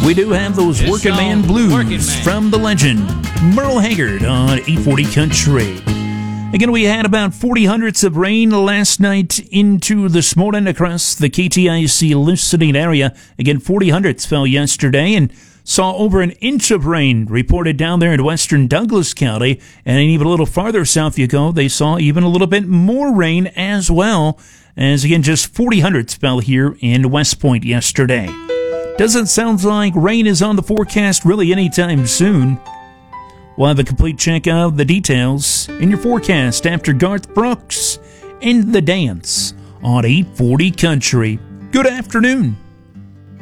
we do have those working man blues from the legend Merle Haggard on 840 Country. Again, we had about 40 hundredths of rain last night into this morning across the KTIC listening area. Again, 40 hundredths fell yesterday and saw over an inch of rain reported down there in western Douglas County. And even a little farther south you go, they saw even a little bit more rain as well. As again, just 40 hundredths fell here in West Point yesterday. Doesn't sound like rain is on the forecast really anytime soon. We'll have a complete check of the details in your forecast after Garth Brooks and The Dance on 840 Country. Good afternoon.